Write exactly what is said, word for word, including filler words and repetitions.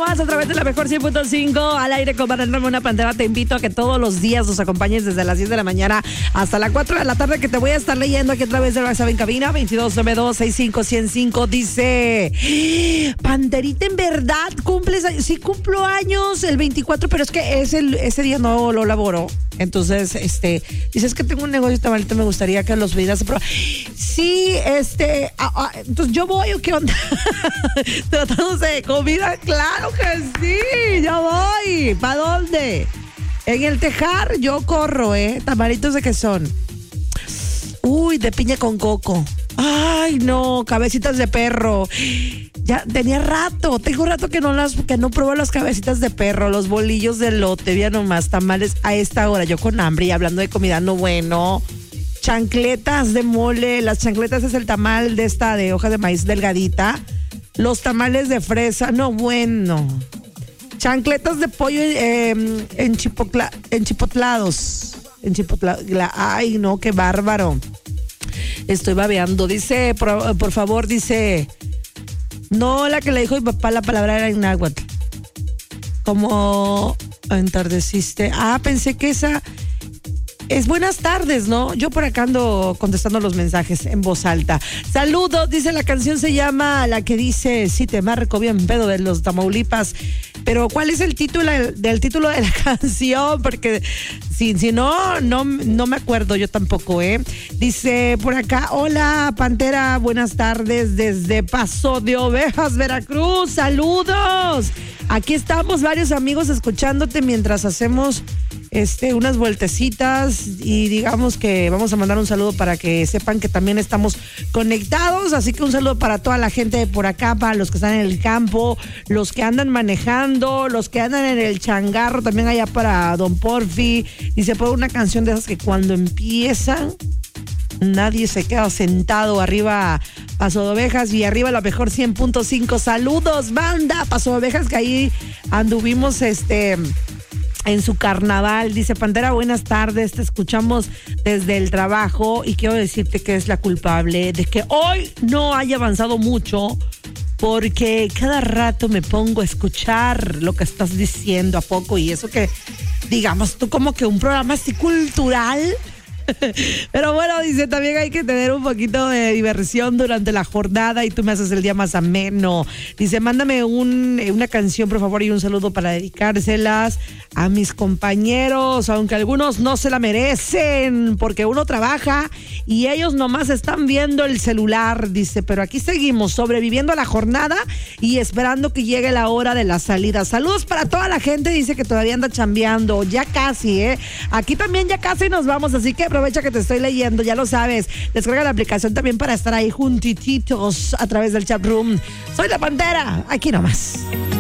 vas a través de la mejor cien punto cinco al aire con Banana Una Pantera. Te invito a que todos los días nos acompañes desde las diez de la mañana hasta las cuatro de la tarde, que te voy a estar leyendo aquí a través de WhatsApp en cabina veintidós noventa y dos sesenta y cinco ciento cinco. Dice Panterita, en verdad cumples años. Sí, cumplo años el veinticuatro, pero es que ese, ese día no lo laboro. Entonces, este, dices que tengo un negocio de tamalito, me gustaría que los pudieras probar. Sí, este, ah, ah, entonces yo voy, ¿o qué onda? Tratándose de comida, claro que sí, yo voy. ¿Para dónde? En el Tejar yo corro, ¿eh? Tamalitos de qué son. Uy, de piña con coco. Ay, no, cabecitas de perro. Ya tenía rato, tengo rato que no las, que no pruebo las cabecitas de perro, los bolillos de elote, ya nomás, tamales a esta hora, yo con hambre y hablando de comida, no bueno. Chancletas de mole, las chancletas es el tamal de esta de hoja de maíz delgadita. Los tamales de fresa, no bueno. Chancletas de pollo eh, enchipotla, enchipotlados. Enchipotlados. Ay, no, qué bárbaro. Estoy babeando. Dice, por, por favor, dice... No, la que le dijo mi papá la palabra era en náhuatl. Como entardeciste. Ah, pensé que esa es buenas tardes, ¿no? Yo por acá ando contestando los mensajes en voz alta. Saludos, dice, la canción se llama, la que dice, sí te marco bien pedo, de los Tamaulipas. Pero ¿cuál es el título del título de la canción? Porque si, si no, no, no me acuerdo yo tampoco, ¿eh? Dice por acá, hola Pantera, buenas tardes desde Paso de Ovejas, Veracruz. Saludos. Aquí estamos varios amigos escuchándote mientras hacemos este unas vueltecitas, y digamos que vamos a mandar un saludo para que sepan que también estamos conectados. Así que un saludo para toda la gente de por acá, para los que están en el campo, los que andan manejando, los que andan en el changarro, también allá para Don Porfi. Y se pone una canción de esas que cuando empiezan nadie se queda sentado. Arriba Paso de Ovejas y arriba la mejor cien punto cinco. Saludos, banda Paso de Ovejas, que ahí anduvimos este en su carnaval. Dice Pantera, buenas tardes, te escuchamos desde el trabajo y quiero decirte que es la culpable de que hoy no haya avanzado mucho, porque cada rato me pongo a escuchar lo que estás diciendo a poco, y eso que digamos tú como que un programa así cultural. Pero bueno, dice, también hay que tener un poquito de diversión durante la jornada y tú me haces el día más ameno. Dice, mándame un, una canción, por favor, y un saludo para dedicárselas a mis compañeros, aunque algunos no se la merecen porque uno trabaja y ellos nomás están viendo el celular. Dice, pero aquí seguimos sobreviviendo a la jornada y esperando que llegue la hora de la salida. Saludos para toda la gente, dice que todavía anda chambeando, ya casi, ¿eh? Aquí también ya casi nos vamos, así que aprovecha que te estoy leyendo, ya lo sabes. Descarga la aplicación también para estar ahí juntititos a través del chat room. Soy la Pantera, aquí nomás.